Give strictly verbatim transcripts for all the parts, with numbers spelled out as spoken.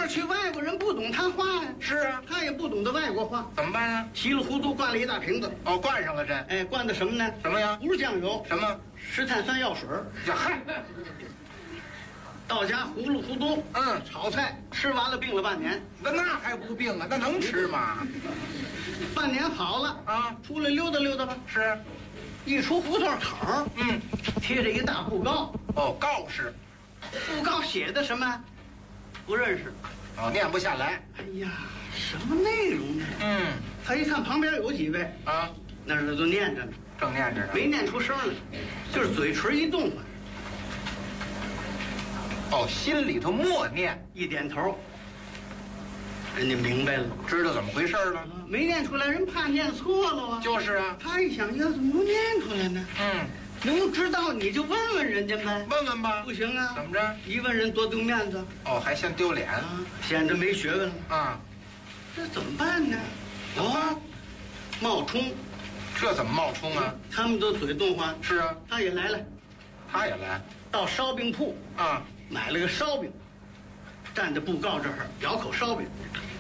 儿去，外国人不懂他话呀。 是啊， 他也不懂得外国话， 怎么办呢？ 稀里糊涂灌了一大瓶子。 哦，灌上了这。 哎，灌的什么呢？ 什么呀？ 不是酱油， 什么？ 石碳酸药水。 呀嗨， 到家糊里糊涂， 嗯， 炒菜吃完了，病了半年。 那那还不病啊？那能吃吗？ 半年好了啊， 出来溜达溜达吧。 是， 一出胡同口， 嗯， 贴着一大布告。 哦，告示， 布告写的什么？不认识。 哦，念不下来。 哎呀，什么内容呢？ 嗯， 他一看旁边有几位啊， 那儿都念着呢， 正念着呢。 没念出声来，就是嘴唇一动唤， 哦，心里头默念， 一点头，人家明白了， 知道怎么回事了。 没念出来，人怕念错了啊。 就是啊。 他一想，要怎么能念出来呢？ 嗯， 能知道你就问问人家呗。 问问吧。 不行啊， 怎么着？ 一问人多丢面子哦，还嫌丢脸啊，显得没学问了。 啊？ 这怎么办呢？哦，冒充， 这怎么冒充啊？ 他们都嘴动唤。 是啊， 他也来了， 他也来到烧饼铺啊。 买了个烧饼，站在布告这儿咬口烧饼。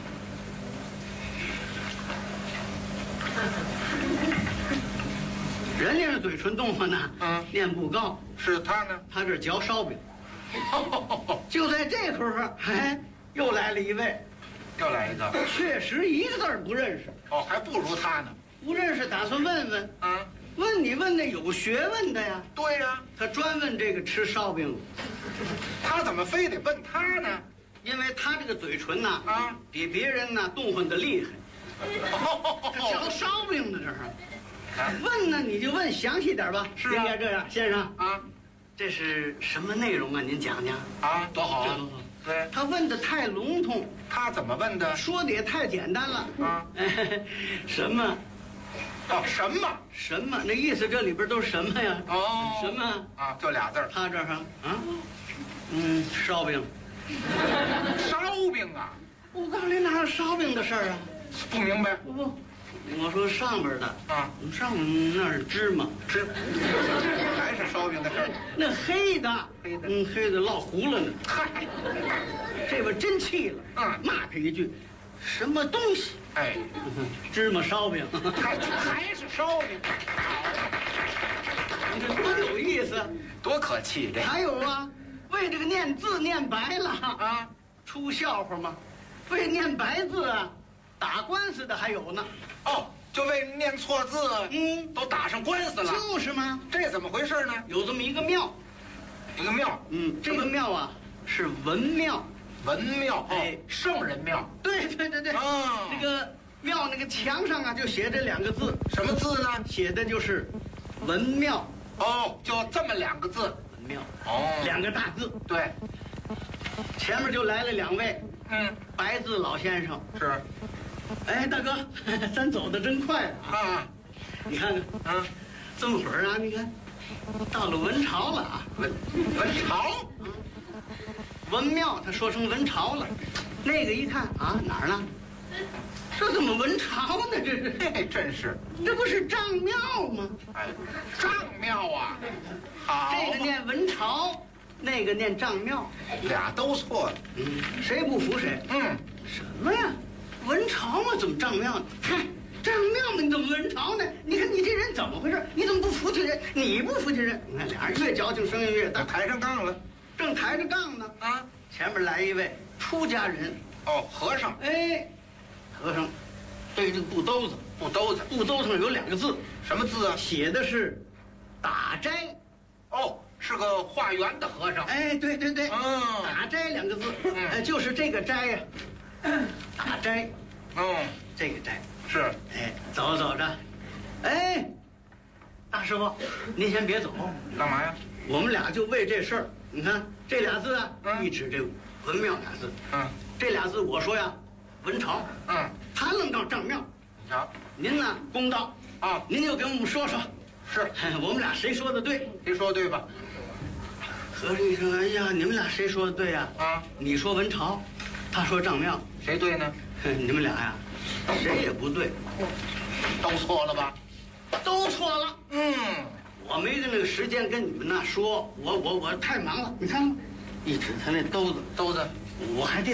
人家是嘴唇动唤呢， 嗯， 念布告， 是他呢。 他这儿嚼烧饼。就在这会儿，哎，又来了一位， 又来一个。 确实一个字儿不认识， 哦，还不如他呢。 不认识，打算问问。 啊， 问你问那有学问的呀。 对呀、 他专问这个吃烧饼， 他怎么非得问他呢？ 因为他这个嘴唇呐， 啊， 比别人呐动唤的厉害。这嚼烧饼呢，这是。问呢，你就问详细点吧。 是啊应该这样，先生啊， 这是什么内容啊？您讲讲。 啊，多好啊！ 这多好对， 他问的太笼统， 他怎么问的？ 说的也太简单了。 啊， 哎，什么哦，什么？ 什么？那意思这里边都是什么呀？ 哦， 什么？ 啊，就俩字儿。 他这儿啊，啊，嗯，烧饼。 烧饼啊？ 我告诉你，哪有烧饼的事儿啊？ 不明白不不，我说上边的啊？ 上面那是芝麻， 吃，还是烧饼的事儿？ 那黑的， 黑的嗯，黑的烙糊了呢。 嗨， 这边真气了， 嗯骂他一句，什么东西？ 哎， 芝麻烧饼， 还还是烧饼， 你这多有意思！ 多可气这还有啊，为这个念字念白了啊！ 出笑话吗？为念白字啊，打官司的还有呢。 哦，就为念错字， 嗯， 都打上官司了。 就是吗？ 这怎么回事呢？ 有这么一个庙， 一个庙， 嗯，这个庙啊是文庙。 文庙， 哎哦，圣人庙。 对对对对， 哦那个庙那个墙上啊就写这两个字， 什么字呢？ 写的就是文庙。 哦，就这么两个字。 文庙， 哦， 两个大字。 对， 前面就来了两位嗯， 白字老先生。 是哎，大哥，咱走的真快啊！ 啊， 你看看， 啊， 这么会儿啊，你看到了文朝了啊。 文文朝， 文庙，他说成文朝了。那个一看啊，哪儿呢？这怎么文朝呢？这是， 嘿嘿，真是， 这不是丈庙吗？ 哎，丈庙啊，好， 这个念文朝，那个念丈庙， 俩都错了。 嗯，谁不服谁？ 嗯， 什么呀？文朝嘛，怎么丈庙呢？嗨，丈庙嘛，你怎么文朝呢？你看你这人怎么回事？你怎么不服气人？你不服气人？你看俩人越矫情，声音越大， 抬上杠了正抬着杠呢。 啊！ 前面来一位出家人， 哦，和尚， 哎，和尚背着个布兜子， 布兜子， 布兜子上有两个字， 什么字啊？ 写的是“打斋”。 哦，是个化缘的和尚。 哎，对对对， 嗯打斋两个字， 嗯哎，就是这个斋呀，打斋， 嗯， 这个斋。 是， 哎，走着走着，哎，大师傅，您先别走， 干嘛呀？ 我们俩就为这事儿。你看这俩字啊， 嗯一指这文庙俩字， 嗯这俩字我说呀，文朝， 嗯， 他愣到丈庙。 你瞧， 您呢，公道啊， 您就给我们说说， 是， 我们俩谁说的对？ 您说对吧？ 和尚一声，哎呀，你们俩谁说的对呀？ 啊， 你说文朝，他说丈庙， 谁对呢？ 你们俩呀，谁也不对， 都错了吧？ 都错了。 嗯， 我没那个时间跟你们那说，我我我太忙了。你看，一指他那兜子， 兜子， 我还得